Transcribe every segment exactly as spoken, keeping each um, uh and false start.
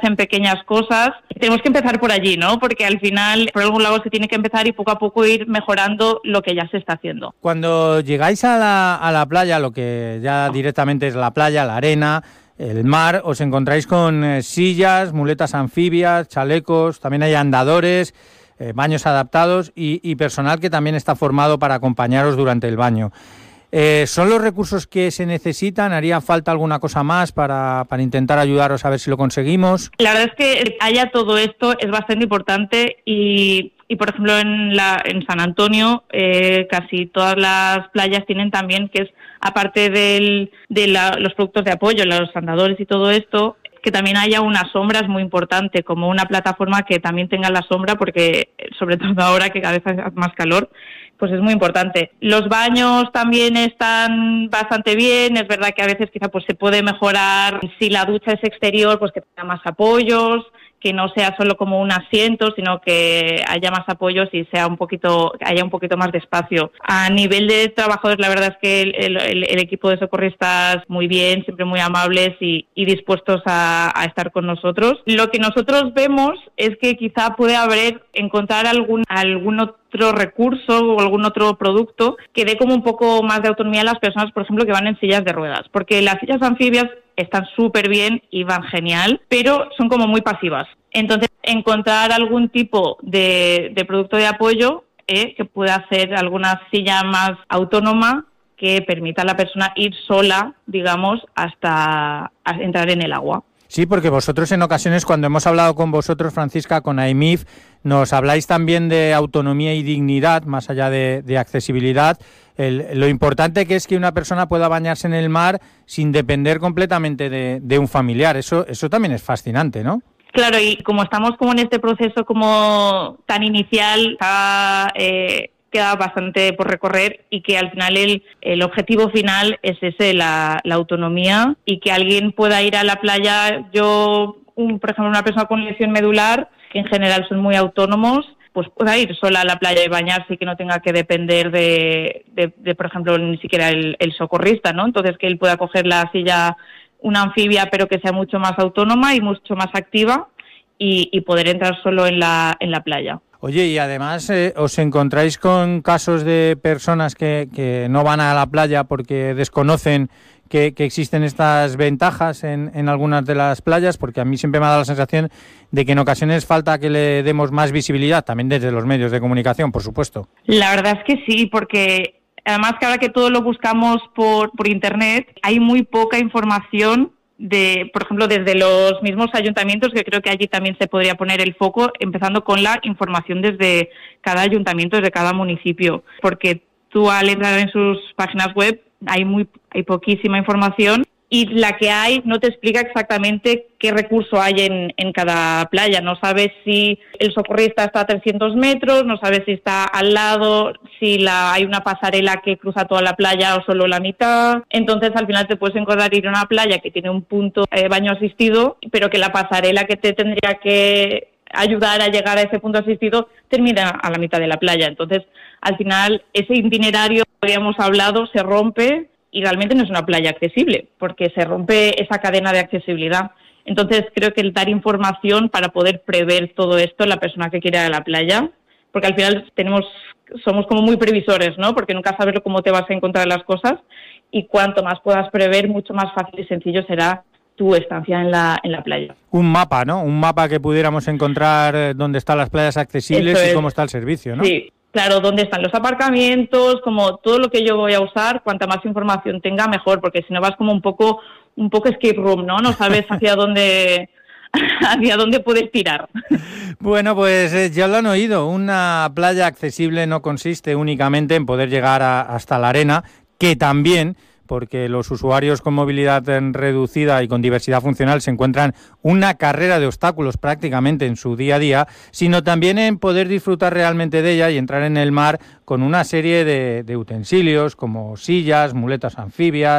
en pequeñas cosas. Tenemos que empezar por allí, ¿no? Porque al final, por algún lado se tiene que empezar y poco a poco ir mejorando lo que ya se está haciendo. Cuando llegáis a la, a la playa, lo que ya directamente es la playa, la arena, el mar, os encontráis con eh, sillas, muletas anfibias, chalecos, también hay andadores, eh, baños adaptados y, y personal que también está formado para acompañaros durante el baño. Eh, ¿Son los recursos que se necesitan? ¿Haría falta alguna cosa más para, para intentar ayudaros a ver si lo conseguimos? La verdad es que haya todo esto es bastante importante y, y por ejemplo, en, la, en San Antonio eh, casi todas las playas tienen también, que es aparte del, de la, los productos de apoyo, los andadores y todo esto, que también haya una sombra es muy importante, como una plataforma que también tenga la sombra, porque sobre todo ahora que cada vez hace más calor, pues es muy importante. Los baños también están bastante bien, es verdad que a veces quizá pues se puede mejorar si la ducha es exterior, pues que tenga más apoyos, que no sea solo como un asiento, sino que haya más apoyos y sea un poquito, haya un poquito más de espacio. A nivel de trabajadores, la verdad es que el, el, el equipo de socorristas muy bien, siempre muy amables y, y dispuestos a, a estar con nosotros. Lo que nosotros vemos es que quizá puede haber, encontrar algún, algún otro recurso o algún otro producto que dé como un poco más de autonomía a las personas, por ejemplo, que van en sillas de ruedas, porque las sillas anfibias están súper bien y van genial, pero son como muy pasivas. Entonces, encontrar algún tipo de, de producto de apoyo eh, que pueda hacer alguna silla más autónoma que permita a la persona ir sola, digamos, hasta entrar en el agua. Sí, porque vosotros en ocasiones, cuando hemos hablado con vosotros, Francisca, con A I M I F, nos habláis también de autonomía y dignidad, más allá de, de accesibilidad. El, lo importante que es que una persona pueda bañarse en el mar sin depender completamente de, de un familiar. Eso, eso también es fascinante, ¿no? Claro, y como estamos como en este proceso como tan inicial, está, eh, queda bastante por recorrer y que al final el, el objetivo final es ese, la, la autonomía y que alguien pueda ir a la playa. Yo, un, por ejemplo, una persona con lesión medular, que en general son muy autónomos, pues pueda ir sola a la playa y bañarse y que no tenga que depender de, de, de por ejemplo, ni siquiera el, el socorrista, ¿no? Entonces que él pueda coger la silla, una anfibia, pero que sea mucho más autónoma y mucho más activa y, y poder entrar solo en la, en la playa. Oye, y además eh, os encontráis con casos de personas que, que no van a la playa porque desconocen que, que existen estas ventajas en, en algunas de las playas, porque a mí siempre me ha dado la sensación de que en ocasiones falta que le demos más visibilidad, también desde los medios de comunicación, por supuesto. La verdad es que sí, porque además que ahora que todo lo buscamos por, por internet, hay muy poca información de, por ejemplo, desde los mismos ayuntamientos, que creo que allí también se podría poner el foco, empezando con la información desde cada ayuntamiento, desde cada municipio, porque tú al entrar en sus páginas web hay muy hay poquísima información y la que hay no te explica exactamente qué recurso hay en, en cada playa. No sabes si el socorrista está a trescientos metros, no sabes si está al lado, si la, hay una pasarela que cruza toda la playa o solo la mitad. Entonces, al final te puedes encontrar ir a una playa que tiene un punto de eh, baño asistido, pero que la pasarela que te tendría que ayudar a llegar a ese punto asistido termina a la mitad de la playa. Entonces, al final, ese itinerario que habíamos hablado se rompe y realmente no es una playa accesible, porque se rompe esa cadena de accesibilidad. Entonces, creo que el dar información para poder prever todo esto, la persona que quiere ir a la playa, porque al final tenemos somos como muy previsores, ¿no? Porque nunca sabes cómo te vas a encontrar las cosas y cuanto más puedas prever, mucho más fácil y sencillo será tu estancia en la en la playa. Un mapa, ¿no? Un mapa que pudiéramos encontrar dónde están las playas accesibles Eso y es. cómo está el servicio, ¿no? Sí. Claro, dónde están los aparcamientos, como todo lo que yo voy a usar, cuanta más información tenga, mejor, porque si no vas como un poco un poco escape room, ¿no? No sabes hacia dónde hacia dónde puedes tirar. Bueno, pues eh, ya lo han oído, una playa accesible no consiste únicamente en poder llegar a, hasta la arena, que también, porque los usuarios con movilidad reducida y con diversidad funcional se encuentran una carrera de obstáculos prácticamente en su día a día, sino también en poder disfrutar realmente de ella y entrar en el mar con una serie de, de utensilios como sillas, muletas anfibias,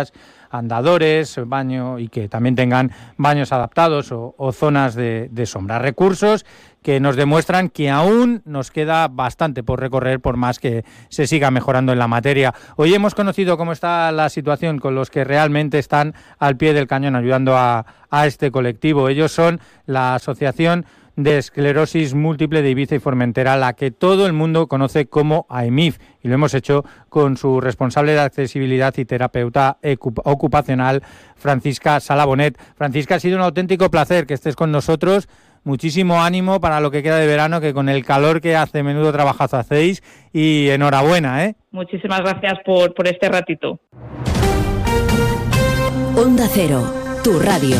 andadores, baño y que también tengan baños adaptados o, o zonas de, de sombra. Recursos que nos demuestran que aún nos queda bastante por recorrer, por más que se siga mejorando en la materia. Hoy hemos conocido cómo está la situación con los que realmente están al pie del cañón ayudando a, a este colectivo. Ellos son la Asociación de Esclerosis Múltiple de Ibiza y Formentera, la que todo el mundo conoce como A E M I F, y lo hemos hecho con su responsable de accesibilidad y terapeuta ocupacional, Francisca Salabonet. Francisca, ha sido un auténtico placer que estés con nosotros. Muchísimo ánimo para lo que queda de verano, que con el calor que hace, menudo trabajazo hacéis, y enhorabuena, ¿eh? Muchísimas gracias por, por este ratito. Onda Cero, tu radio.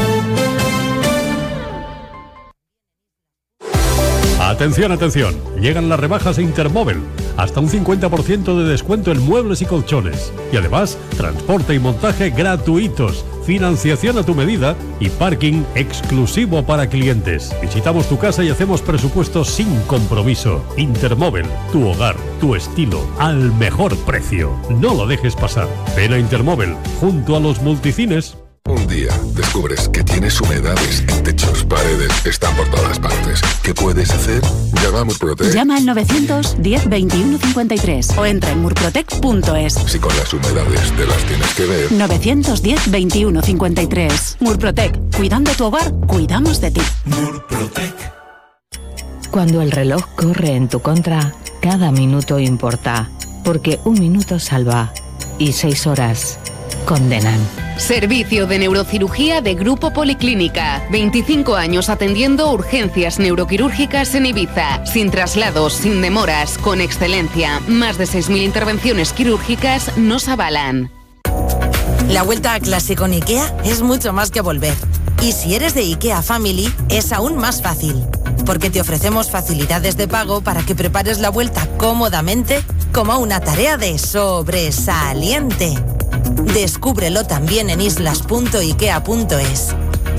Atención, atención, llegan las rebajas de Intermóvil, hasta un cincuenta por ciento de descuento en muebles y colchones, y además transporte y montaje gratuitos, financiación a tu medida y parking exclusivo para clientes. Visitamos tu casa y hacemos presupuestos sin compromiso. Intermóvil, tu hogar, tu estilo, al mejor precio. No lo dejes pasar. Ven a Intermóvil, junto a los multicines. Un día descubres que tienes humedades en techos, paredes, están por todas partes. ¿Qué puedes hacer? Llama a Murprotec. Llama al novecientos diez veintiuno cincuenta y tres o entra en murprotec punto es. Si con las humedades te las tienes que ver. novecientos diez veintiuno cincuenta y tres. Murprotec. Cuidando tu hogar, cuidamos de ti. Murprotec. Cuando el reloj corre en tu contra, cada minuto importa, porque un minuto salva y seis horas condenan. Servicio de neurocirugía de Grupo Policlínica. veinticinco años atendiendo urgencias neuroquirúrgicas en Ibiza. Sin traslados, sin demoras, con excelencia. Más de seis mil intervenciones quirúrgicas nos avalan. La vuelta a clase con IKEA es mucho más que volver. Y si eres de IKEA Family, es aún más fácil. Porque te ofrecemos facilidades de pago para que prepares la vuelta cómodamente como una tarea de sobresaliente. Descúbrelo también en islas punto ikea punto es.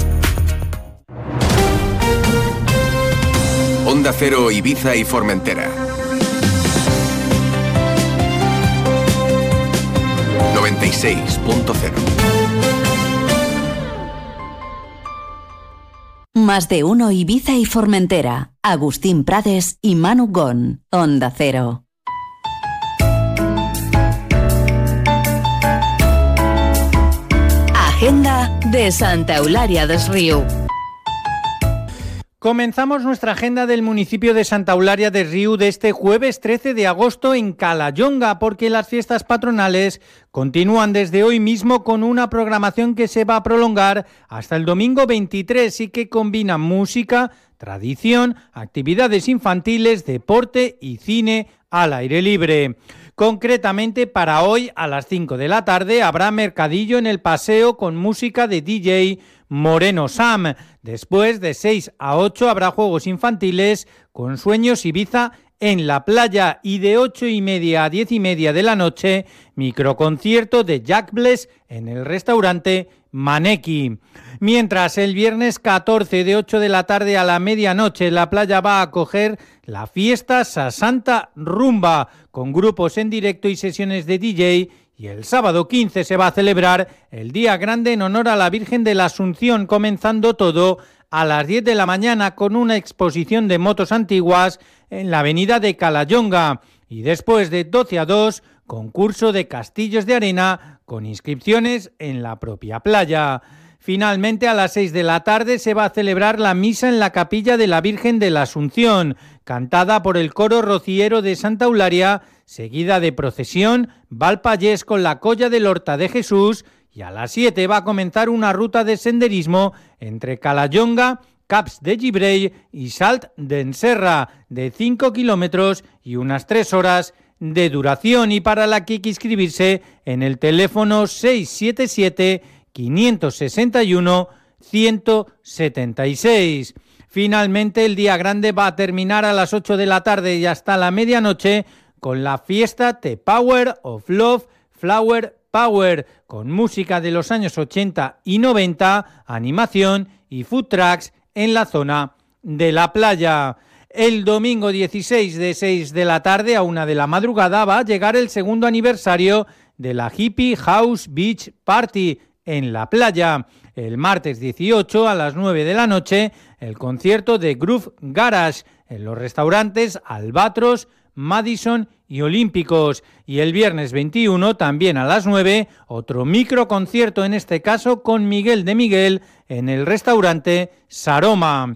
Onda Cero, Ibiza y Formentera. noventa y seis punto cero. Más de uno Ibiza y Formentera. Agustín Prades y Manu Gon. Onda Cero. Agenda de Santa Eulalia des Riu. Comenzamos nuestra agenda del municipio de Santa Eulalia des Riu de este jueves trece de agosto en Calallonga, porque las fiestas patronales continúan desde hoy mismo con una programación que se va a prolongar hasta el domingo veintitrés y que combina música, tradición, actividades infantiles, deporte y cine al aire libre. Concretamente, para hoy a las cinco de la tarde habrá mercadillo en el paseo con música de D J Moreno Sam. Después, de seis a ocho, habrá juegos infantiles con Sueños Ibiza en la playa, y de ocho y media a diez y media de la noche, microconcierto de Jack Bless en el restaurante Maneki. Mientras, el viernes catorce, de ocho de la tarde a la medianoche, la playa va a acoger la fiesta Sasanta Rumba, con grupos en directo y sesiones de D J, y el sábado quince se va a celebrar el Día Grande en honor a la Virgen de la Asunción, comenzando todo a las diez de la mañana con una exposición de motos antiguas en la avenida de Calallonga, y después de doce a dos, concurso de castillos de arena con inscripciones en la propia playa. Finalmente, a las seis de la tarde se va a celebrar la misa en la capilla de la Virgen de la Asunción, cantada por el coro rociero de Santa Eulalia, seguida de procesión, Valpallés con la Colla del Horta de Jesús, y a las siete va a comenzar una ruta de senderismo entre Calallonga, Caps de Gibrell y Salt d'Enserra, de cinco kilómetros y unas tres horas de duración, y para la que hay que inscribirse en el teléfono seis siete siete, cinco seis uno, uno siete seis. Finalmente, el día grande va a terminar a las ocho de la tarde y hasta la medianoche con la fiesta The Power of Love Flower Power, con música de los años ochenta y noventa, animación y food trucks en la zona de la playa. El domingo dieciséis, de seis de la tarde a una de la madrugada, va a llegar el segundo aniversario de la Hippie House Beach Party en la playa. El martes dieciocho a las nueve de la noche, el concierto de Groove Garage en los restaurantes Albatros, Madison y Olímpicos. Y el viernes veintiuno, también a las nueve, otro microconcierto, en este caso con Miguel de Miguel, en el restaurante Saroma.